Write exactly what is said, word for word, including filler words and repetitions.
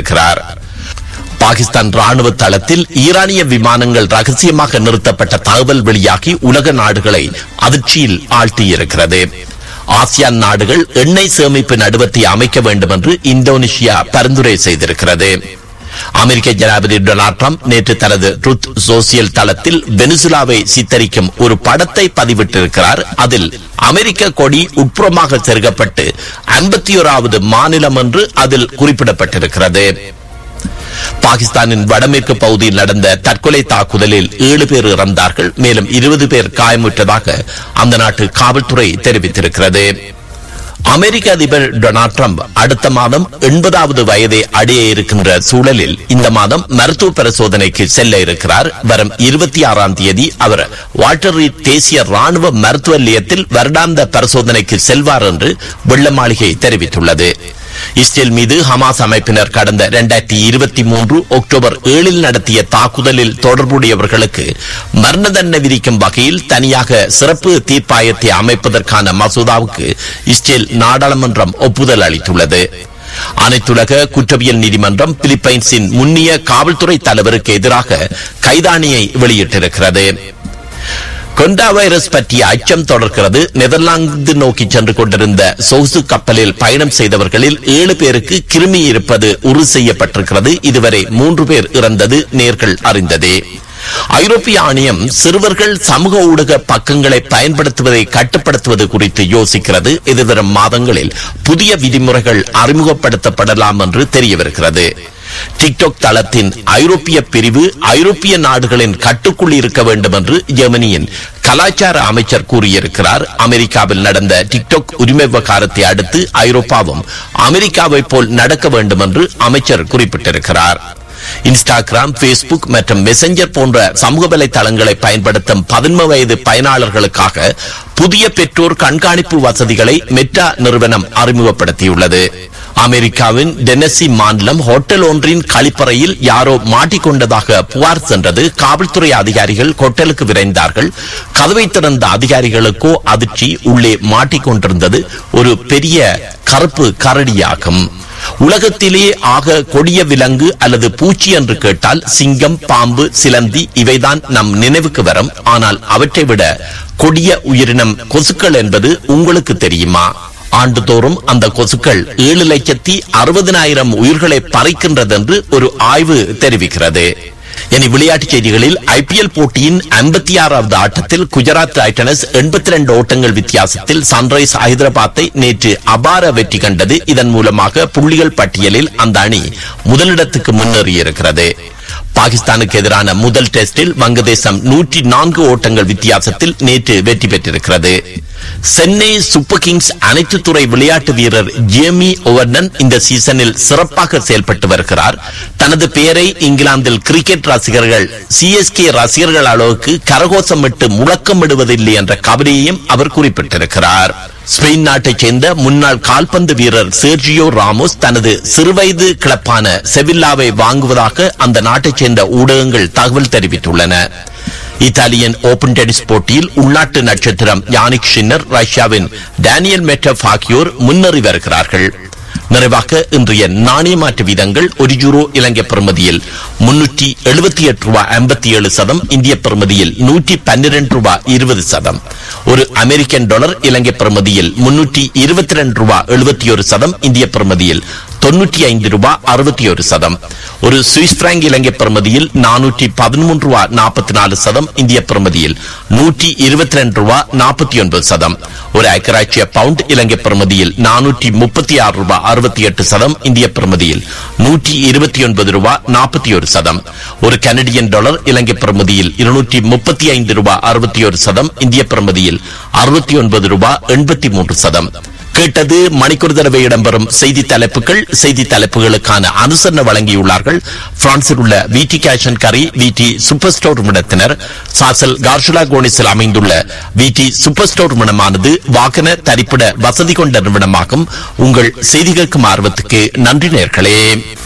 தெரிவித்திருக்கிறார். பாகிஸ்தான் ராணுவ தளத்தில் ஈரானிய விமானங்கள் ரகசியமாக நிறுத்தப்பட்ட தகவல் வெளியாகி உலக நாடுகளை அதிர்ச்சியில் ஆழ்த்தியிருக்கிறது. ஆசியான் நாடுகள் எண்ணெய் சேமிப்பு நடுவத்தை அமைக்க வேண்டும் என்று இந்தோனேஷியா பரிந்துரை செய்திருக்கிறது. அமெரிக்க ஜனாதிபதி டொனால்ட் ட்ரம்ப் நேற்று தனது ட்ரூத் சோசியல் தளத்தில் வெனிசுலாவை சித்தரிக்கும் ஒரு படத்தை பதிவிட்டிருக்கிறார். அதில் அமெரிக்க கொடி உட்புறமாக செருகப்பட்டு ஐம்பத்தி ஓராவது மாநிலம் என்று அதில் குறிப்பிடப்பட்டிருக்கிறது. பாகிஸ்தானின் வடமேற்கு பகுதியில் நடந்த தற்கொலை தாக்குதலில் ஏழு பேர் இறந்தார்கள், மேலும் இருபது பேர் காயமுற்றதாக அந்த நாட்டு காவல்துறை தெரிவித்திருக்கிறது. அமெரிக்க அதிபர் டொனால்ட் ட்ரம்ப் அடுத்த மாதம் எண்பதாவது வயதை அடைய இருக்கின்ற சூழலில் இந்த மாதம் மருத்துவ பரிசோதனைக்கு செல்ல இருக்கிறார். வரும் இருபத்தி ஆறாம் தேதி அவர் வால்டர் ரீட் தேசிய ராணுவ மருத்துவ நிலையத்தில் வருடாந்த பரிசோதனைக்கு செல்வார் என்று வெள்ளை மாளிகை தெரிவித்துள்ளது. இஸ்ரேல் மீது ஹமாஸ் அமைப்பினர் கடந்த இரண்டாயிரத்தி இருபத்தி மூன்று அக்டோபர் ஏழில் நடத்திய தாக்குதலில் தொடர்புடையவர்களுக்கு மரண தண்டனை விதிக்கும் வகையில் தனியாக சிறப்பு தீர்ப்பாயத்தை அமைப்பதற்கான மசோதாவுக்கு இஸ்ரேல் நாடாளுமன்றம் ஒப்புதல் அளித்துள்ளது. அனைத்துலக குற்றவியல் நீதிமன்றம் பிலிப்பைன்ஸின் முன்னிய காவல்துறை தலைவருக்கு எதிராக கைதாணியை வெளியிட்டிருக்கிறது. கொண்டா வைரஸ் பற்றிய அச்சம் தொடர்கிறது. நெதர்லாந்து நோக்கி சென்று கொண்டிருந்த சொகுசு கப்பலில் பயணம் செய்தவர்களில் ஏழு பேருக்கு கிருமி இருப்பது உறுதி செய்யப்பட்டிருக்கிறது. இதுவரை மூன்று பேர் இறந்தது நேர்கள் அறிந்ததே. ஐரோப்பிய ஆணையம் சிறுவர்கள் சமூக ஊடக பக்கங்களை பயன்படுத்துவதை கட்டுப்படுத்துவது குறித்து யோசிக்கிறது. எதிர்வரும் மாதங்களில் புதிய விதிமுறைகள் அறிமுகப்படுத்தப்படலாம் என்று தெரியவிருக்கிறது. டிக்டாக் தளத்தின் ஐரோப்பிய பிரிவு ஐரோப்பிய நாடுகளின் கட்டுக்குள் இருக்க வேண்டும் என்று ஜெர்மனியின் கலாச்சார அமைச்சர் கூறியிருக்கிறார். அமெரிக்காவில் நடந்த டிக்டாக் உரிமை விவகாரத்தை அடுத்து ஐரோப்பாவும் அமெரிக்காவை போல் நடக்க வேண்டும் என்று அமைச்சர் குறிப்பிட்டிருக்கிறார். இன்ஸ்டாகிராம், பேஸ்புக் மற்றும் மெசஞ்சர் போன்ற சமூக வலைதளங்களை பயன்படுத்தும் பதின்ம வயது பயனாளர்களுக்காக புதிய பெற்றோர் கண்காணிப்பு வசதிகளை மெட்டா நிறுவனம் அறிமுகப்படுத்தியுள்ளது. அமெரிக்காவின் டென்னசி மாநிலம் ஹோட்டல் ஒன்றின் கழிப்பறையில் யாரோ மாட்டிக்கொண்டதாக புகார் சென்றது. காவல்துறை அதிகாரிகள் ஹோட்டலுக்கு விரைந்தார்கள். கதவை திறந்த அதிகாரிகளுக்கோ அதிர்ச்சி. உள்ளே மாட்டிக்கொண்டிருந்தது ஒரு பெரிய கருப்பு கரடியாகும். உலகத்திலே ஆக கொடிய விலங்கு அல்லது பூச்சி என்று கேட்டால் சிங்கம், பாம்பு, சிலந்தி இவைதான் நம் நினைவுக்கு வரும். ஆனால் அவற்றை விட கொடிய உயிரினம் கொசுக்கள் என்பது உங்களுக்கு தெரியுமா? ஆண்டுதோறும் அந்த கொசுக்கள் ஏழு லட்சத்தி அறுபதினாயிரம் உயிர்களை பறிக்கின்றது என்று ஒரு ஆய்வு தெரிவிக்கிறது. இனி விளையாட்டுச் செய்திகளில் ஐபிஎல் போட்டியின் ஐம்பத்தி ஆறாவது ஆட்டத்தில் குஜராத் டைட்டன்ஸ் எண்பத்தி இரண்டு ஓட்டங்கள் வித்தியாசத்தில் சன்ரைஸ் ஹைதராபாத்தை நேற்று அபார வெற்றி கண்டது. இதன் மூலமாக புள்ளிகள் பட்டியலில் அந்த அணி முதலிடத்துக்கு முன்னேறியிருக்கிறது. பாகிஸ்தானுக்கு எதிரான முதல் டெஸ்டில் வங்கதேசம் நூற்றி நான்கு ஓட்டங்கள் வித்தியாசத்தில் நேற்று வெற்றி பெற்றிருக்கிறது. சென்னை சூப்பர் கிங்ஸ் அனைத்து துறை விளையாட்டு வீரர் ஜேமி ஓவர்டன் இந்த சீசனில் சிறப்பாக செயல்பட்டு வருகிறார். தனது பெயரை இங்கிலாந்தில் கிரிக்கெட் ரசிகர்கள் சிஎஸ்கே ரசிகர்கள் அளவுக்கு கரகோஷமிட்டு முழக்கமிடுவதில்லை என்ற கவலையையும் அவர் குறிப்பிட்டிருக்கிறார். ஸ்பெயின் நாட்டைச் சேர்ந்த முன்னாள் கால்பந்து வீரர் செர்ஜியோ ராமோஸ் தனது சிறுவயது கிளப்பான செவில்லாவை வாங்குவதாக அந்த நாட்டைச் சேர்ந்த ஊடகங்கள் தகவல் தெரிவித்துள்ளன. இத்தாலியன் ஓபன் டென்னிஸ் போட்டியில் உள்நாட்டு நட்சத்திரம் யானிக் ஷின்னர், ரஷ்யாவின் டேனியல் மெட்டப் ஆகியோர் முன்னேறி வருகிறார்கள். நிறைவாக இன்றைய நாணய மாற்று வீதங்கள்: ஒரு யூரோ இலங்கை பெறுமதியில் முன்னூற்றி எழுபத்தி எட்டு ரூபாய் ஐம்பத்தி ஏழு சதம், இந்திய பெறுமதியில் நூற்றி பன்னிரண்டு ரூபாய் இருபது சதம். ஒரு அமெரிக்கன் டாலர் இலங்கை பெறுமதியில் முன்னூற்றி இருபத்தி ரெண்டு ரூபாய் எழுபத்தி ஒரு சதம், இந்திய பெறுமதியில் தொன்னூற்றி ஐந்து ரூபாய் அறுபத்தி ஒரு சதம். ஒரு சுவிஸ் பிராங்க் இலங்கை பெறுமதியில் நானூற்றி பதிமூன்று ரூபாய் நாற்பத்தி நாலு சதம், இந்திய பெறுமதியில் நூற்றி இருபத்தி ரெண்டு ரூபாய் நாற்பத்தி ஒன்பது சதம். ஒரு ஐக்கிய பவுண்ட் இலங்கை பெறுமதியில் நானூற்றி முப்பத்தி ஆறு ரூபாய் அறுபத்தி எட்டு சதம், இந்திய பெறுமதியில் நூற்றி இருபத்தி ஒன்பது ரூபாய் நாற்பத்தி ஒரு சதம். ஒரு கனடியன் டாலர் இலங்கை பெறுமதியில் இருநூற்றி முப்பத்தி ஐந்து ரூபாய் அறுபத்தி ஒரு சதம், இந்திய பெறுமதியில் அறுபத்தி ஒன்பது ரூபாய் எண்பத்தி மூன்று சதம். கேட்டது மணிக்கூர் தடவை இடம்பெறும் செய்தி தலைப்புகள். செய்தி தலைப்புகளுக்கான அனுசரணை வழங்கியுள்ளார்கள் பிரான்சில் உள்ள விடி கேஷ் அண்ட் கரி விடி சூப்பர் ஸ்டோர் நிறுவனத்தினர். சாசல் கார்ஷுலா கோனிஸில் அமைந்துள்ள விடி சூப்பர் ஸ்டோர் நிறுவனமானது வாகன தரிப்பிட வசதி கொண்ட நிறுவனமாகும். உங்கள் செய்தி கேட்கும் ஆர்வத்துக்கு நன்றி நேயர்களே.